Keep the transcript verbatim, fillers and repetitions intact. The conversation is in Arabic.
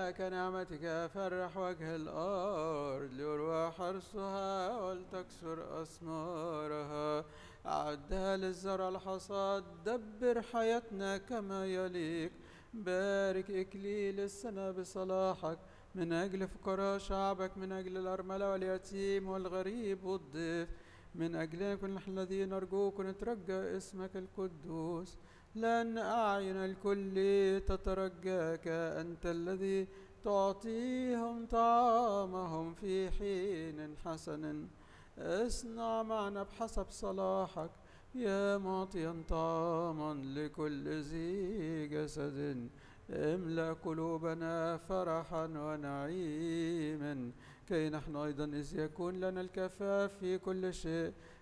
كنعمتك فرح وجه الأرض ليروى حرثها ولتكسر أثمارها. أعدها للزرع الحصاد، دبر حياتنا كما يليق. بارك إكليل السنة بصلاحك من أجل فقراء شعبك، من أجل الأرملة واليتيم والغريب والضيف، من أجل كل الذين نرجوك ونترجى اسمك القدوس. لأن أعين الكل تترجاك، أنت الذي تعطيهم طعامهم في حين حسن. اصنع معنا بحسب صلاحك يا معطيا طعاما لكل ذي جسد. املأ قلوبنا فرحا ونعيما، كي نحن أيضا إذ يكون لنا الكفاف في كل شيء